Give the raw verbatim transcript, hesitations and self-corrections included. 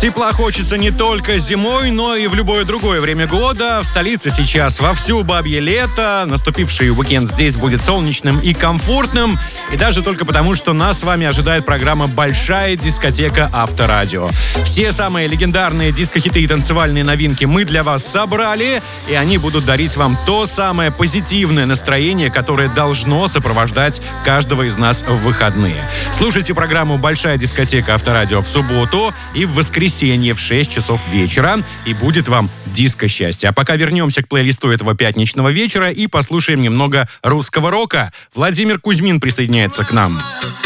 Тепла хочется не только зимой, но и в любое другое время года. В столице сейчас вовсю бабье лето. Наступивший уикенд здесь будет солнечным и комфортным. И даже только потому, что нас с вами ожидает программа «Большая дискотека Авторадио». Все самые легендарные диско-хиты и танцевальные новинки мы для вас собрали. И они будут дарить вам то самое позитивное настроение, которое должно сопровождать каждого из нас в выходные. Слушайте программу «Большая дискотека Авторадио» в субботу и в воскресенье в шесть часов вечера, и будет вам диско-счастье. А пока вернемся к плейлисту этого пятничного вечера и послушаем немного русского рока. Владимир Кузьмин присоединяется к нам.